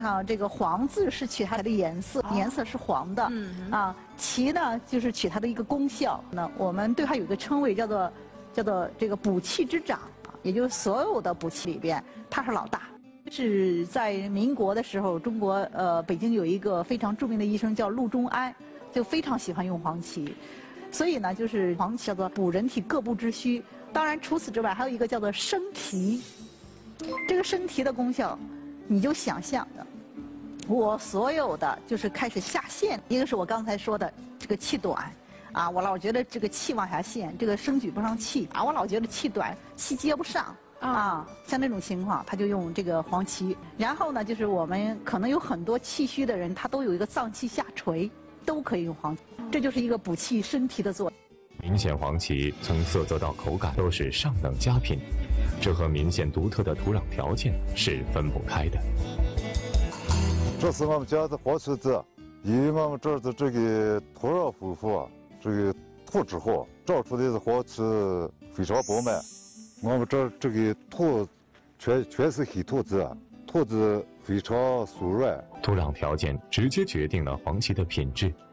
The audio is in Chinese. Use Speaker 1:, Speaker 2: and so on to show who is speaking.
Speaker 1: 啊，这个黄字是取它的颜色，颜色是黄的。啊，芪呢就是取它的一个功效。那我们对它有一个称谓，叫做这个补气之长，也就是所有的补气里边，它是老大。是在民国的时候，中国北京有一个非常著名的医生叫陆中安，就非常喜欢用黄芪，所以呢，就是黄芪叫做补人体各部之虚。当然，除此之外，还有一个叫做生提。这个生提的功效，你就想象的。我所有的就是开始下陷，一个是我刚才说的这个气短，啊，我老觉得这个气往下陷，这个生举不上气啊，我老觉得气短，气接不上啊，像这种情况，他就用这个黄芪。然后呢，就是我们可能有很多气虚的人，他都有一个脏气下垂，都可以用黄芪，这就是一个补气生提的作用。
Speaker 2: 明显黄芪从色泽到口感都是上等佳品，这和明显独特的土壤条件是分不开的。
Speaker 3: 这是我们家的黄芪子，因为我们这儿的这个土壤丰富，这个土质好，长出来的黄芪非常饱满。我们这儿这个土全是黑土质，土质非常酥软。
Speaker 2: 土壤条件直接决定了黄芪的品质。